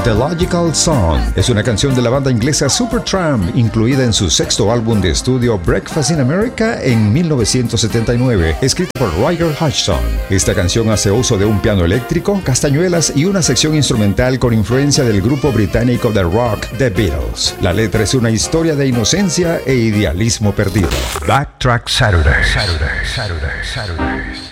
The Logical Song es una canción de la banda inglesa Supertramp, incluida en su sexto álbum de estudio Breakfast in America en 1979, escrita por Roger Hodgson. Esta canción hace uso de un piano eléctrico, castañuelas y una sección instrumental con influencia del grupo británico de rock The Beatles. La letra es una historia de inocencia e idealismo perdido. Backtrack Saturdays.